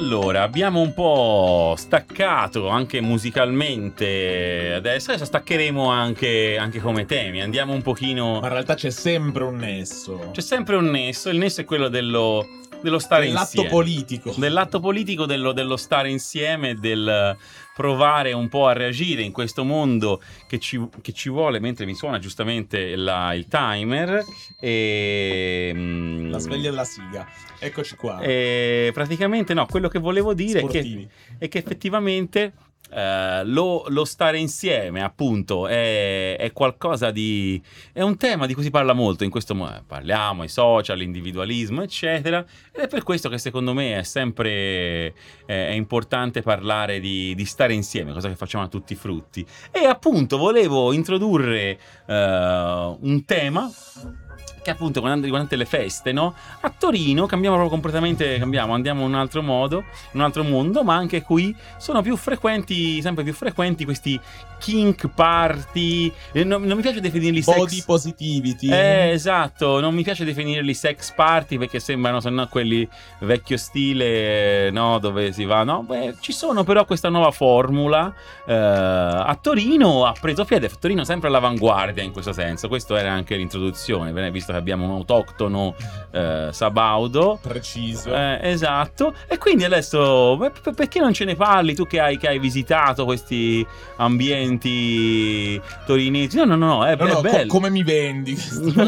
Allora, abbiamo un po' staccato anche musicalmente, adesso staccheremo anche come temi, andiamo un pochino... Ma in realtà c'è sempre un nesso. C'è sempre un nesso, il nesso è quello dello stare insieme. Politico. Dell'atto politico, dello stare insieme, del provare un po' a reagire in questo mondo che ci vuole, mentre mi suona giustamente il timer. La sveglia della siga. Eccoci qua. Praticamente no, quello che volevo dire è che effettivamente lo stare insieme appunto è qualcosa di... è un tema di cui si parla molto in questo momento, parliamo, i social, l'individualismo eccetera, ed è per questo che secondo me è sempre è importante parlare di stare insieme, cosa che facciamo a tutti i frutti. E appunto volevo introdurre un tema che appunto durante le feste, no? A Torino cambiamo proprio completamente, andiamo in un altro modo, in un altro mondo, ma anche qui sono più frequenti, sempre più frequenti questi kink party, non mi piace definirli body positivity. Esatto, non mi piace definirli sex party perché sembrano se no quelli vecchio stile, no, dove si va, no? Beh, ci sono però questa nuova formula a Torino, ha preso piede, Torino sempre all'avanguardia in questo senso, questo era anche l'introduzione, visto che abbiamo un autoctono sabaudo preciso, esatto, e quindi adesso perché non ce ne parli tu che hai visitato questi ambienti torinesi? No, è bello. Come mi vendi?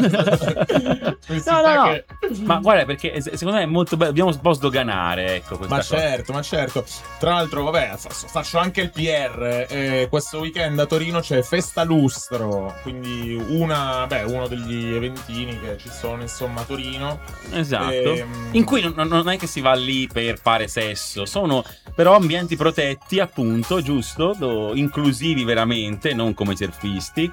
No. Ma guarda, perché secondo me è molto bello, dobbiamo un po' sdoganare, ecco, questa cosa. Ma certo. Tra l'altro, vabbè, faccio anche il PR. Questo weekend a Torino c'è Festa Lustro, quindi uno degli eventini che ci sono insomma a Torino, esatto, in cui non è che si va lì per fare sesso, sono però ambienti protetti appunto, giusto, inclusivi veramente, non come i surfisti,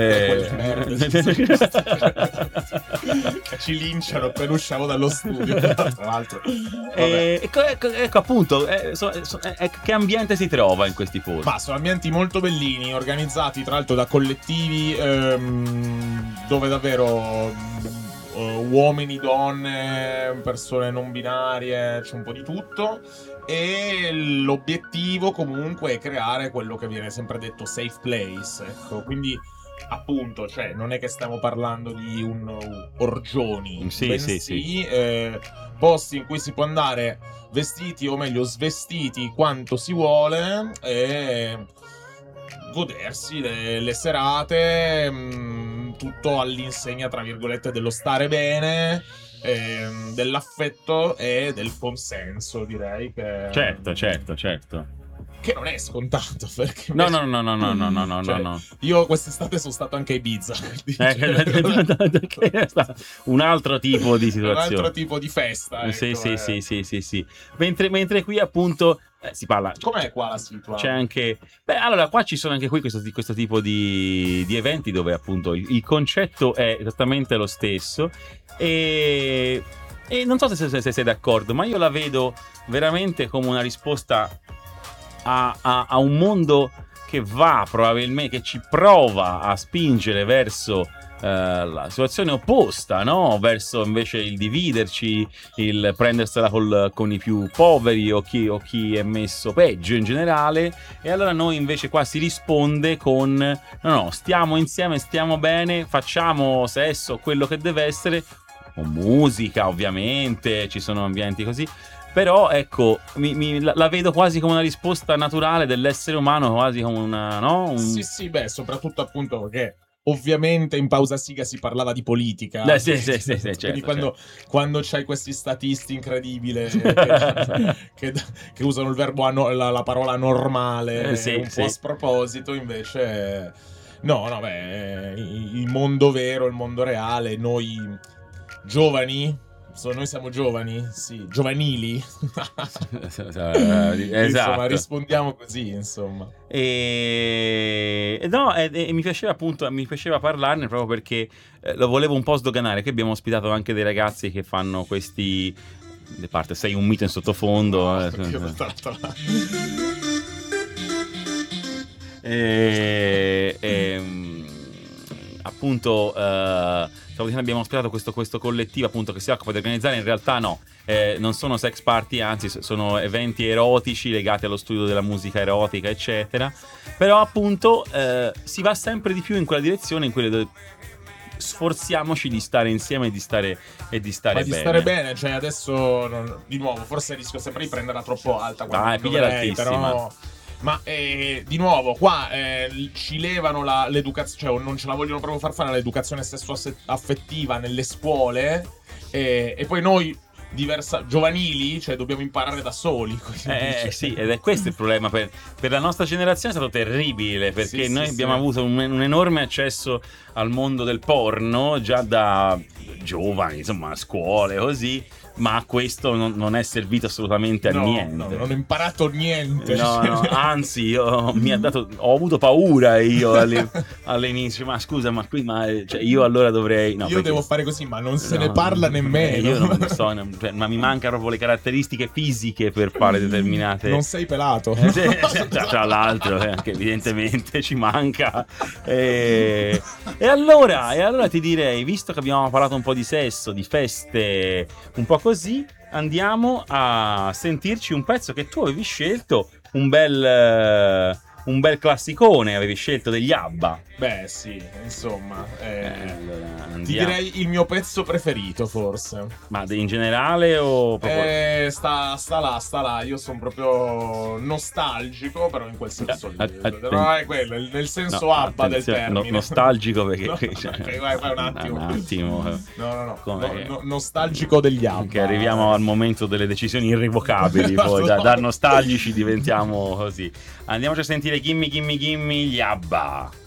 ci linciano appena usciamo dallo studio, tra l'altro. Ecco appunto, che ambiente si trova in questi posti? Ma sono ambienti molto bellini, organizzati tra l'altro da collettivi dove davvero uomini, donne, persone non binarie, c'è un po' di tutto, e l'obiettivo comunque è creare quello che viene sempre detto safe place, ecco, quindi appunto, cioè non è che stiamo parlando di un orgioni, bensì posti in cui si può andare vestiti, o meglio svestiti quanto si vuole, e godersi le serate, tutto all'insegna tra virgolette dello stare bene, dell'affetto e del consenso, direi che certo che non è scontato, perché no. Io quest'estate sono stato anche a Ibiza, un altro tipo di situazione, un altro tipo di festa, ecco, sì. Mentre qui appunto si parla. Com'è qua la situazione? C'è anche. Allora, qua ci sono anche qui questo tipo di eventi dove appunto il concetto è esattamente lo stesso. E non so se sei d'accordo, ma io la vedo veramente come una risposta a un mondo che va probabilmente, che ci prova a spingere verso la situazione opposta, no? Verso invece il dividerci, il prendersela con i più poveri o chi è messo peggio in generale. E allora noi invece qua si risponde con no, stiamo insieme, stiamo bene, facciamo sesso, quello che deve essere, con musica ovviamente, ci sono ambienti così. Però ecco, la vedo quasi come una risposta naturale dell'essere umano, quasi come una, no? Sì, beh, soprattutto appunto perché ovviamente in pausa siga si parlava di politica. Sì, quindi certo. quando c'hai questi statisti incredibili che usano il verbo la parola normale un po' a sproposito, invece no, beh, il mondo vero, il mondo reale, noi giovani, noi siamo giovani, sì, giovanili. Esatto. Insomma, rispondiamo così, insomma. E mi piaceva appunto, mi piaceva parlarne proprio perché lo volevo un po' sdoganare, che abbiamo ospitato anche dei ragazzi che fanno questi, di parte sei un mito in sottofondo, appunto stamattina abbiamo ospitato questo collettivo appunto che si occupa di organizzare, in realtà no, non sono sex party, anzi sono eventi erotici legati allo studio della musica erotica eccetera, però appunto si va sempre di più in quella direzione in cui sforziamoci di stare insieme e di stare Ma di bene. stare bene, cioè adesso di nuovo forse rischio sempre di prenderla troppo alta quando non pigliala dovrei, altissima. però ma di nuovo qua ci levano l'educazione, cioè non ce la vogliono proprio far fare l'educazione sesso-affettiva nelle scuole e poi noi giovanili, cioè dobbiamo imparare da soli. Sì, ed è questo il problema per la nostra generazione, è stato terribile perché Sì, noi sì, abbiamo sì. avuto un enorme accesso al mondo del porno già da giovani, insomma a scuole così, ma questo non è servito assolutamente a niente. No, non ho imparato niente. No, anzi, ho avuto paura io all'inizio. Ma scusa, cioè, io allora dovrei. No, io devo fare così, ma non se ne parla nemmeno. Io non so, cioè, ma mi manca proprio le caratteristiche fisiche per fare determinate. Non sei pelato. Tra l'altro, che evidentemente ci manca. E allora ti direi, visto che abbiamo parlato un po' di sesso, di feste, un po' così, andiamo a sentirci un pezzo che tu avevi scelto, un bel classicone, avevi scelto degli ABBA. Beh, sì, insomma. Allora, Ti direi il mio pezzo preferito, forse. Ma in generale o proprio? Sta là. Io sono proprio nostalgico, però in quel senso lì. No, è quello, nel senso ABBA del termine. Nostalgico perché. No, cioè, vai un attimo. Un attimo. No. Nostalgico degli ABBA. Che arriviamo al momento delle decisioni irrevocabili. Poi da nostalgici diventiamo così. Andiamoci a sentire Gimme Gimme Gimme gli ABBA.